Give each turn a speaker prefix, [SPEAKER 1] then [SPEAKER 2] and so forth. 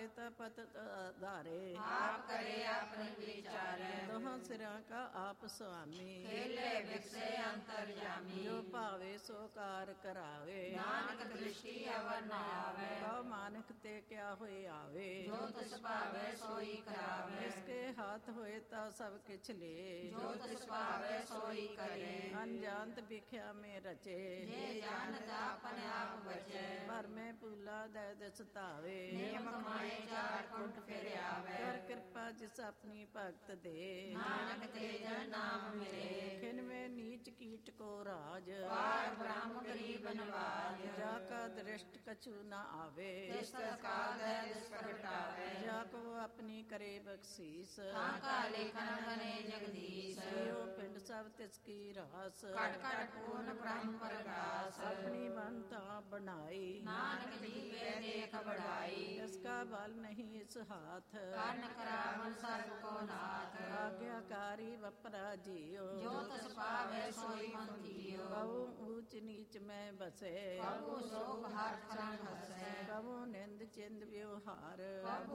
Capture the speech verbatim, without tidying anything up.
[SPEAKER 1] ता पत धारे,
[SPEAKER 2] आप करे अपने विचारे।
[SPEAKER 1] दोहों सिरां का आप स्वामी,
[SPEAKER 2] खेले बिकसे अंतर्यामी।
[SPEAKER 1] जो पावे सो कार करावे,
[SPEAKER 2] नानक दृष्टि अवर न आवे।
[SPEAKER 1] कौ मानक ते क्या होए आवे,
[SPEAKER 2] जो तिस पावे सोई करावे।
[SPEAKER 1] इसके हाथ होए ता सब किछ ले,
[SPEAKER 2] जो तिस पावे सोई करे।
[SPEAKER 1] अनजानत भिख्या में रचे,
[SPEAKER 2] जे जानता अपने आप बचे।
[SPEAKER 1] पर में पूला दे दसतावे,
[SPEAKER 2] नियम कमाए चार कुंठ फिर आवे।
[SPEAKER 1] कर कृपा जिस अपनी भक्त दे,
[SPEAKER 2] नानक ते जन नाम मिले।
[SPEAKER 1] खिन में नीच कीट को राज,
[SPEAKER 2] पार ब्रह्म गरीब नवाज।
[SPEAKER 1] जाका दृष्ट कछु न आवे,
[SPEAKER 2] तिस तत्काल दे दिस प्रगटावे।
[SPEAKER 1] जाको अपनी करे बख्शीस,
[SPEAKER 2] ताका लेखन बने जगदीश।
[SPEAKER 1] यो पिंड सब तिसकी रास,
[SPEAKER 2] कट कट पूर्ण ब्रह्म प्रकाश।
[SPEAKER 1] अपनी मनता बनाई,
[SPEAKER 2] नानक जीवे देख बढ़ाई।
[SPEAKER 1] इसका बल नहीं इस हाथ,
[SPEAKER 2] कर्ण करावन सर्व को नाथ।
[SPEAKER 1] आज्ञाकारी वपरा जियो,
[SPEAKER 2] जो तिस पावे सोई पंथियो।
[SPEAKER 1] कबू ऊंच नीच में बसे,
[SPEAKER 2] कबू शोक हर क्षण हंसे।
[SPEAKER 1] कबू निंद चिंद व्यवहार,
[SPEAKER 2] कबू